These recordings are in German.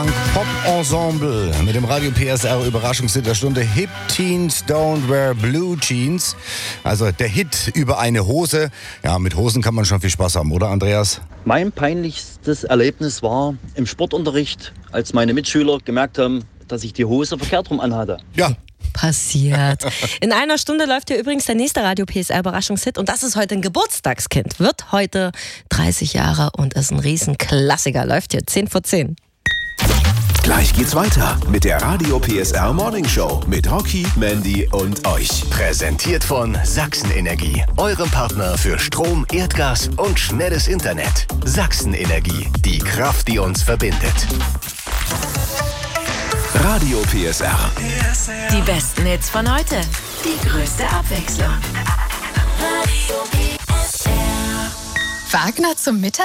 Punk-Pop-Ensemble mit dem Radio PSR Überraschungshit der Stunde Hip Teens Don't Wear Blue Jeans. Also der Hit über eine Hose. Ja, mit Hosen kann man schon viel Spaß haben, oder Andreas? Mein peinlichstes Erlebnis war im Sportunterricht, als meine Mitschüler gemerkt haben, dass ich die Hose verkehrt rum anhatte. Ja. Passiert. In einer Stunde läuft hier übrigens der nächste Radio PSR Überraschungshit und das ist heute ein Geburtstagskind. Wird heute 30 Jahre und ist ein Riesenklassiker. Läuft hier 10 vor 10. Gleich geht's weiter mit der Radio PSR Morning Show mit Rocky, Mandy und euch. Präsentiert von Sachsenenergie, eurem Partner für Strom, Erdgas und schnelles Internet. Sachsenenergie, die Kraft, die uns verbindet. Radio PSR. Die besten Hits von heute. Die größte Abwechslung. Radio PSR. Wagner zum Mittag?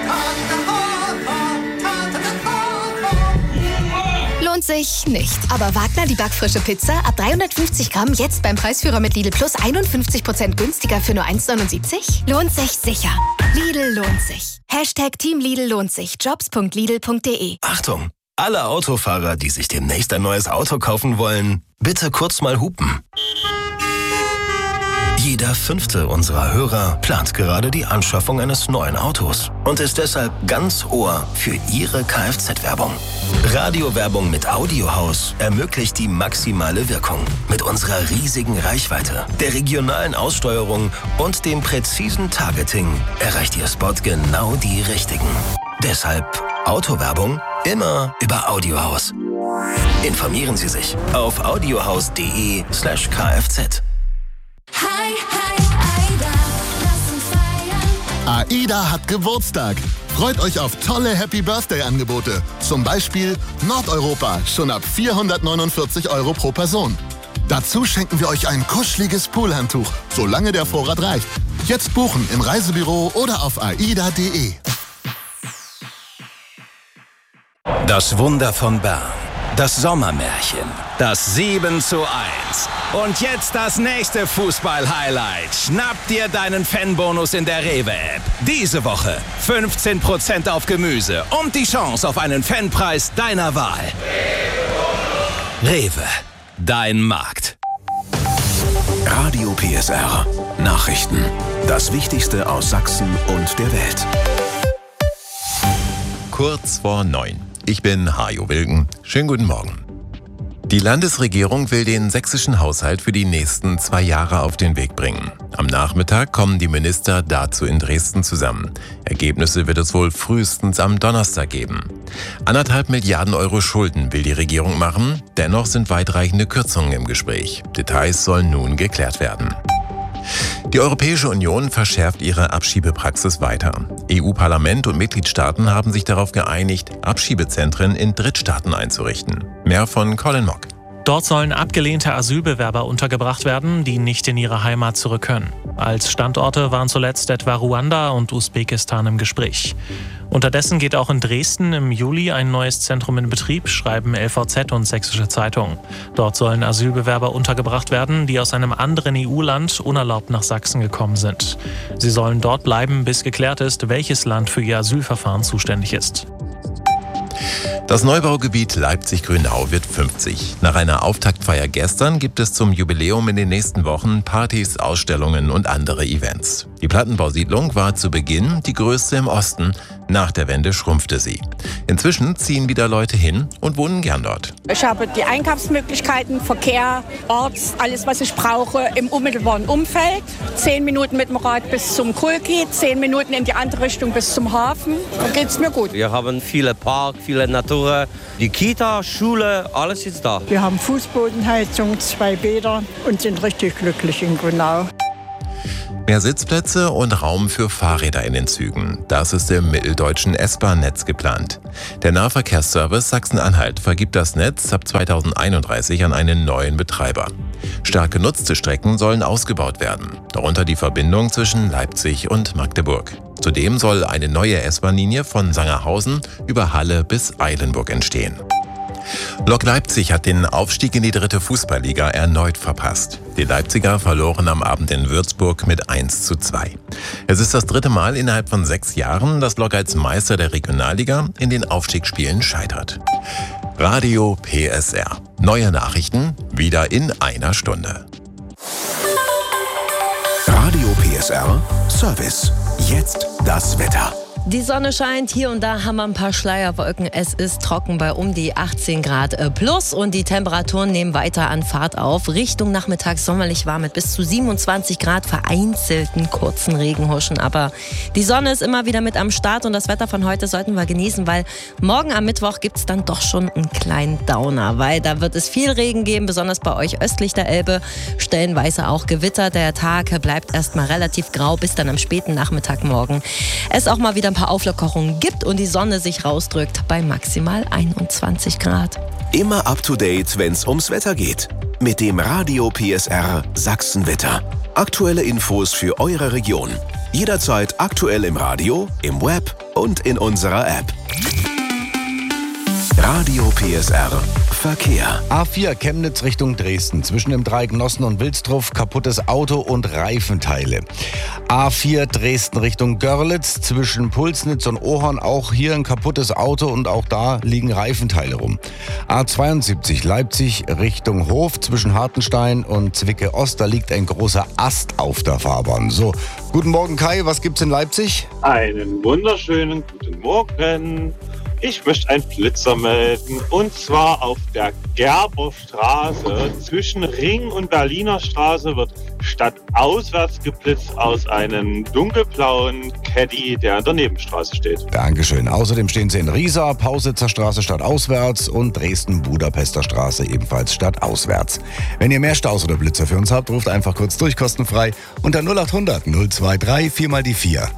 Lohnt sich nicht. Aber Wagner, die backfrische Pizza, ab 350 Gramm, jetzt beim Preisführer mit Lidl Plus 51% günstiger für nur 1,79? Lohnt sich sicher. Lidl lohnt sich. Hashtag Team Lidl lohnt sich. Jobs.lidl.de. Achtung! Alle Autofahrer, die sich demnächst ein neues Auto kaufen wollen, bitte kurz mal hupen. Jeder 5. unserer Hörer plant gerade die Anschaffung eines neuen Autos und ist deshalb ganz Ohr für Ihre Kfz-Werbung. Radiowerbung mit Audiohaus ermöglicht die maximale Wirkung. Mit unserer riesigen Reichweite, der regionalen Aussteuerung und dem präzisen Targeting erreicht Ihr Spot genau die Richtigen. Deshalb Autowerbung immer über Audiohaus. Informieren Sie sich auf audiohaus.de/kfz. Hi, Aida, lass uns feiern. AIDA hat Geburtstag. Freut euch auf tolle Happy Birthday-Angebote. Zum Beispiel Nordeuropa, schon ab 449 € pro Person. Dazu schenken wir euch ein kuscheliges Poolhandtuch, solange der Vorrat reicht. Jetzt buchen im Reisebüro oder auf aida.de. Das Wunder von Bern, das Sommermärchen, das 7:1 und jetzt das nächste Fußball-Highlight. Schnapp dir deinen Fanbonus in der Rewe-App. Diese Woche 15% auf Gemüse und die Chance auf einen Fanpreis deiner Wahl. Rewe, dein Markt. Radio PSR. Nachrichten. Das Wichtigste aus Sachsen und der Welt. Kurz vor 9. Ich bin Hajo Wilken. Schönen guten Morgen. Die Landesregierung will den sächsischen Haushalt für die nächsten 2 Jahre auf den Weg bringen. Am Nachmittag kommen die Minister dazu in Dresden zusammen. Ergebnisse wird es wohl frühestens am Donnerstag geben. 1,5 Milliarden € Schulden will die Regierung machen. Dennoch sind weitreichende Kürzungen im Gespräch. Details sollen nun geklärt werden. Die Europäische Union verschärft ihre Abschiebepraxis weiter. EU-Parlament und Mitgliedstaaten haben sich darauf geeinigt, Abschiebezentren in Drittstaaten einzurichten. Mehr von Colin Mock. Dort sollen abgelehnte Asylbewerber untergebracht werden, die nicht in ihre Heimat zurück können. Als Standorte waren zuletzt etwa Ruanda und Usbekistan im Gespräch. Unterdessen geht auch in Dresden im Juli ein neues Zentrum in Betrieb, schreiben LVZ und Sächsische Zeitung. Dort sollen Asylbewerber untergebracht werden, die aus einem anderen EU-Land unerlaubt nach Sachsen gekommen sind. Sie sollen dort bleiben, bis geklärt ist, welches Land für ihr Asylverfahren zuständig ist. Das Neubaugebiet Leipzig-Grünau wird 50. Nach einer Auftaktfeier gestern gibt es zum Jubiläum in den nächsten Wochen Partys, Ausstellungen und andere Events. Die Plattenbausiedlung war zu Beginn die größte im Osten. Nach der Wende schrumpfte sie. Inzwischen ziehen wieder Leute hin und wohnen gern dort. Ich habe die Einkaufsmöglichkeiten, Verkehr, Arzt, alles, was ich brauche im unmittelbaren Umfeld. 10 Minuten mit dem Rad bis zum Kulki, 10 Minuten in die andere Richtung bis zum Hafen. Da geht's mir gut. Wir haben viele Park, viele Natur, die Kita, Schule, alles ist da. Wir haben Fußbodenheizung, 2 Bäder und sind richtig glücklich in Grünau. Mehr Sitzplätze und Raum für Fahrräder in den Zügen. Das ist im mitteldeutschen S-Bahn-Netz geplant. Der Nahverkehrsservice Sachsen-Anhalt vergibt das Netz ab 2031 an einen neuen Betreiber. Stark genutzte Strecken sollen ausgebaut werden, darunter die Verbindung zwischen Leipzig und Magdeburg. Zudem soll eine neue S-Bahn-Linie von Sangerhausen über Halle bis Eilenburg entstehen. Lok Leipzig hat den Aufstieg in die 3. Fußballliga erneut verpasst. Die Leipziger verloren am Abend in Würzburg mit 1:2. Es ist das 3. Mal innerhalb von 6 Jahren, dass Lok als Meister der Regionalliga in den Aufstiegsspielen scheitert. Radio PSR. Neue Nachrichten wieder in einer Stunde. Radio PSR Service. Jetzt das Wetter. Die Sonne scheint, hier und da haben wir ein paar Schleierwolken. Es ist trocken bei um die 18 Grad plus und die Temperaturen nehmen weiter an Fahrt auf. Richtung Nachmittag sommerlich warm mit bis zu 27 Grad, vereinzelten kurzen Regenhuschen. Aber die Sonne ist immer wieder mit am Start und das Wetter von heute sollten wir genießen, weil morgen am Mittwoch gibt es dann doch schon einen kleinen Downer, weil da wird es viel Regen geben, besonders bei euch östlich der Elbe. Stellenweise auch Gewitter. Der Tag bleibt erstmal relativ grau bis dann am späten Nachmittagmorgen. Es auch mal wieder ein paar Auflockerungen gibt und die Sonne sich rausdrückt bei maximal 21 Grad. Immer up to date, wenn's ums Wetter geht. Mit dem Radio PSR Sachsenwetter. Aktuelle Infos für eure Region. Jederzeit aktuell im Radio, im Web und in unserer App. Radio PSR Verkehr. A4 Chemnitz Richtung Dresden. Zwischen dem Dreieck Nossen und Wilsdruff kaputtes Auto und Reifenteile. A4 Dresden Richtung Görlitz. Zwischen Pulsnitz und Ohorn auch hier ein kaputtes Auto und auch da liegen Reifenteile rum. A72 Leipzig Richtung Hof. Zwischen Hartenstein und Zwicke Ost. Da liegt ein großer Ast auf der Fahrbahn. So, guten Morgen Kai, was gibt's in Leipzig? Einen wunderschönen guten Morgen. Ich möchte einen Blitzer melden und zwar auf der Gerberstraße zwischen Ring und Berliner Straße wird stadtauswärts geblitzt aus einem dunkelblauen Caddy, der an der Nebenstraße steht. Dankeschön. Außerdem stehen sie in Riesa, Pausitzer Straße stadtauswärts und Dresden-Budapester Straße ebenfalls stadtauswärts. Wenn ihr mehr Staus oder Blitzer für uns habt, ruft einfach kurz durch, kostenfrei unter 0800 023 4 mal die 4.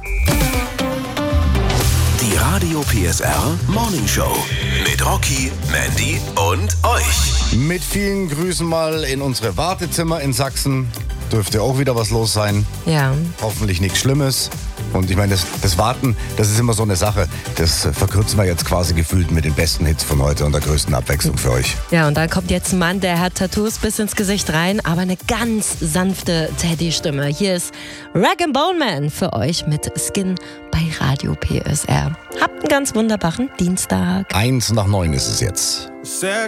Die Radio PSR Morning Show mit Rocky, Mandy und euch. Mit vielen Grüßen mal in unsere Wartezimmer in Sachsen. Dürfte auch wieder was los sein. Ja. Hoffentlich nichts Schlimmes. Und ich meine, das Warten, das ist immer so eine Sache. Das verkürzen wir jetzt quasi gefühlt mit den besten Hits von heute und der größten Abwechslung für euch. Ja, und dann kommt jetzt ein Mann, der hat Tattoos bis ins Gesicht rein, aber eine ganz sanfte Teddy-Stimme. Hier ist Rag & Bone Man für euch mit Skin bei Radio PSR. Habt einen ganz wunderbaren Dienstag. 1 nach 9 ist es jetzt. Said